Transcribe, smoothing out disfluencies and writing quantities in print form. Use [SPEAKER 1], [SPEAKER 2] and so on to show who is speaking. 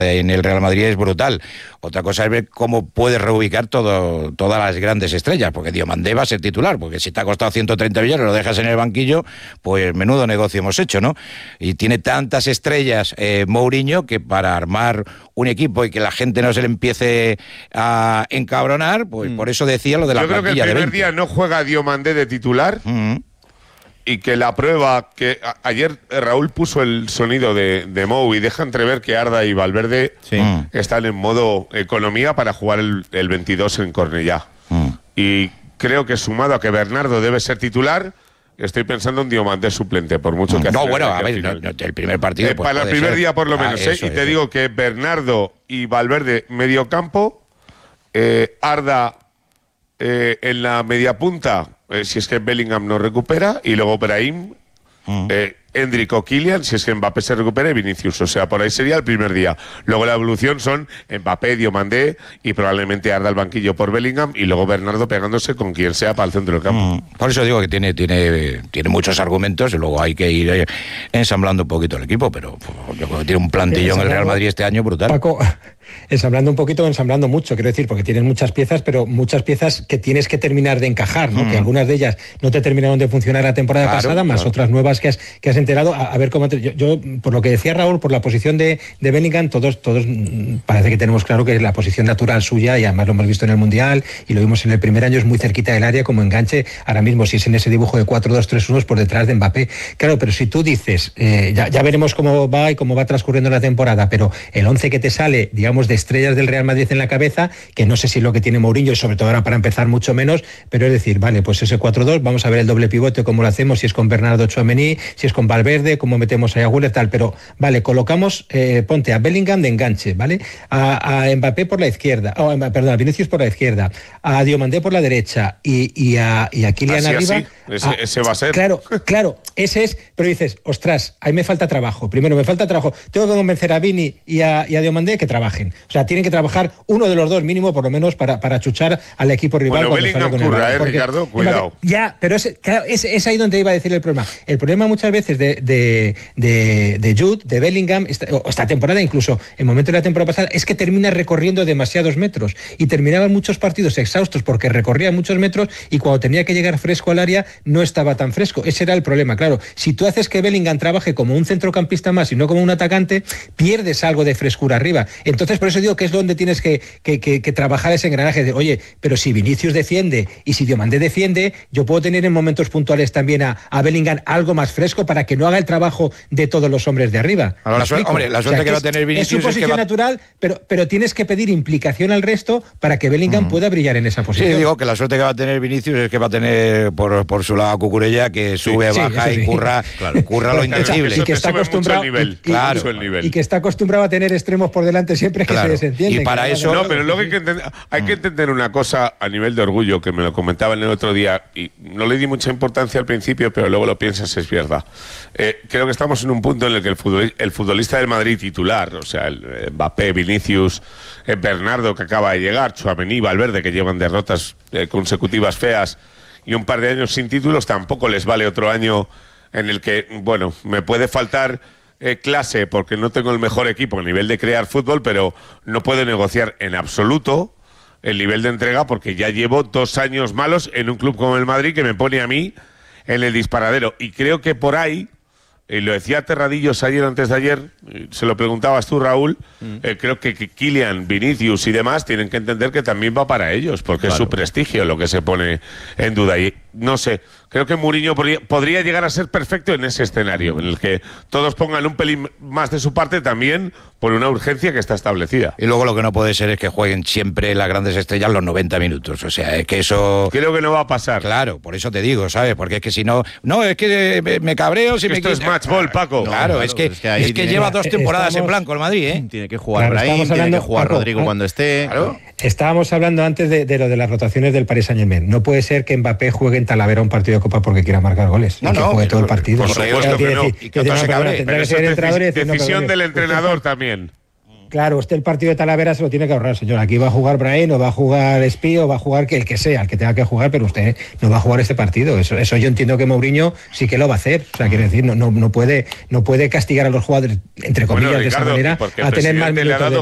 [SPEAKER 1] en el Real Madrid es brutal. Otra cosa es ver cómo puede reubicar todas las grandes estrellas, porque Diomandé va a ser titular, porque si te ha costado 130 millones, lo dejas en el banquillo, pues menudo negocio hemos hecho, ¿no? Y tiene tantas estrellas Mourinho que para armar un equipo y que la gente no se le empiece a encabronar, pues por eso decía lo de la plantilla de 20.
[SPEAKER 2] Yo creo que el primer día no juega Diomandé de titular. Y que la prueba que ayer Raúl puso el sonido de Mou y deja entrever que Arda y Valverde están en modo economía para jugar el 22 en Cornellá. Y creo que sumado a que Bernardo debe ser titular, estoy pensando en Diomandé suplente, por mucho que...
[SPEAKER 1] No, bueno, a ver, el primer partido...
[SPEAKER 2] pues para el primer día por lo menos, y te digo que Bernardo y Valverde medio campo, Arda en la media punta... si es que Bellingham no recupera, y luego Brahim, Endrick o Kylian, si es que Mbappé se recupera, y Vinicius. O sea, por ahí sería el primer día. Luego la evolución son Mbappé, Diomandé y probablemente Arda al banquillo por Bellingham, y luego Bernardo pegándose con quien sea para el centro del campo.
[SPEAKER 1] Por eso digo que tiene muchos argumentos, y luego hay que ir ensamblando un poquito el equipo, pero yo creo que tiene un plantillón el Real Madrid este año brutal.
[SPEAKER 3] Paco, ensamblando un poquito, ensamblando mucho, quiero decir, porque tienes muchas piezas, pero muchas piezas que tienes que terminar de encajar, ¿no? Que algunas de ellas no te terminaron de funcionar la temporada pasada, más otras nuevas que has enterado. A ver cómo... Yo, por lo que decía Raúl, por la posición de Bellingham, todos parece que tenemos claro que la posición natural suya, y además lo hemos visto en el Mundial, y lo vimos en el primer año, es muy cerquita del área como enganche. Ahora mismo, si es en ese dibujo de 4-2-3-1, por detrás de Mbappé. Claro, pero si tú dices, ya veremos cómo va y cómo va transcurriendo la temporada, pero el 11 que te sale, digamos, de estrellas del Real Madrid en la cabeza, que no sé si es lo que tiene Mourinho, y sobre todo ahora para empezar mucho menos, pero es decir, vale, pues ese 4-2, vamos a ver el doble pivote, cómo lo hacemos, si es con Bernardo, Tchouaméni, si es con Valverde, cómo metemos a Agüero, tal, pero vale, colocamos, ponte a Bellingham de enganche, ¿vale? A Mbappé por la izquierda, a Vinicius por la izquierda, a Diomandé por la derecha y a Kylian arriba.
[SPEAKER 2] Ese va a ser.
[SPEAKER 3] Claro, ese es, pero dices, ostras, ahí me falta trabajo. Primero me falta trabajo. Tengo que convencer a Vini y a Diomandé que trabajen. O sea, tienen que trabajar uno de los dos mínimo, por lo menos, para chuchar al equipo rival.
[SPEAKER 2] Bueno, Bellingham curra, Ricardo, cuidado.
[SPEAKER 3] Ya, pero es ahí donde iba a decir el problema. El problema muchas veces de Jude, de Bellingham, esta temporada, incluso en momento de la temporada pasada, es que termina recorriendo demasiados metros y terminaban muchos partidos exhaustos porque recorría muchos metros, y cuando tenía que llegar fresco al área no estaba tan fresco. Ese era el problema. Claro, si tú haces que Bellingham trabaje como un centrocampista más y no como un atacante, pierdes algo de frescura arriba. Entonces, por eso digo que es donde tienes que trabajar ese engranaje de, oye, pero si Vinicius defiende y si Diomandé defiende, yo puedo tener en momentos puntuales también a Bellingham algo más fresco para que no haga el trabajo de todos los hombres de arriba.
[SPEAKER 1] Ahora, la suerte que va a tener Vinicius
[SPEAKER 3] es su posición natural, pero tienes que pedir implicación al resto para que Bellingham pueda brillar en esa posición.
[SPEAKER 1] Sí, digo que la suerte que va a tener Vinicius es que va a tener por su lado a Cucurella, que sube, baja y curra lo indecible.
[SPEAKER 3] Y que está acostumbrado y que está acostumbrado a tener extremos por delante siempre que se desentienden.
[SPEAKER 1] Y para eso...
[SPEAKER 2] No, pero luego hay que entender una cosa a nivel de orgullo, que me lo comentaban el otro día, y no le di mucha importancia al principio, pero luego lo piensas, es verdad. Creo que estamos en un punto en el que el futbolista del Madrid titular, o sea, el Mbappé, Vinicius, Bernardo, que acaba de llegar, Tchouaméni, Valverde, que llevan derrotas consecutivas feas y un par de años sin títulos, tampoco les vale otro año en el que, bueno, me puede faltar clase porque no tengo el mejor equipo a nivel de crear fútbol, pero no puedo negociar en absoluto el nivel de entrega porque ya llevo 2 años malos en un club como el Madrid que me pone a mí en el disparadero. Y creo que por ahí, y lo decía Terradillos ayer, antes de ayer, se lo preguntabas tú, Raúl, creo que Kylian, Vinicius y demás tienen que entender que también va para ellos, porque es su prestigio lo que se pone en duda. Y no sé, creo que Mourinho podría llegar a ser perfecto en ese escenario, en el que todos pongan un pelín más de su parte también por una urgencia que está establecida.
[SPEAKER 1] Y luego lo que no puede ser es que jueguen siempre las grandes estrellas los 90 minutos. O sea, es que eso...
[SPEAKER 2] Creo que no va a pasar.
[SPEAKER 1] Claro, por eso te digo, ¿sabes? Porque es que si no... No, es que me cabreo si me...
[SPEAKER 2] Esto es match ball, Paco.
[SPEAKER 1] Claro, es que lleva 2 temporadas en blanco el Madrid, ¿eh?
[SPEAKER 4] Tiene que jugar Brahim, tiene que jugar Paco, Rodrigo cuando esté...
[SPEAKER 1] Claro.
[SPEAKER 3] Estábamos hablando antes de lo de las rotaciones del Paris Saint-Germain. No puede ser que Mbappé juegue en Talavera un partido de Copa porque quiera marcar goles.
[SPEAKER 1] No,
[SPEAKER 3] que juegue todo el partido.
[SPEAKER 2] Por supuesto que no.
[SPEAKER 1] Y que otro se cabre.
[SPEAKER 2] Pero eso es decisión del entrenador también.
[SPEAKER 3] Claro, usted el partido de Talavera se lo tiene que ahorrar, señor. Aquí va a jugar Brahim, o va a jugar Espí, o va a jugar el que sea, el que tenga que jugar, pero usted no va a jugar este partido. Eso yo entiendo que Mourinho sí que lo va a hacer. O sea, quiere decir, no puede castigar a los jugadores, entre comillas, Ricardo, de esa manera, a tener más minutos.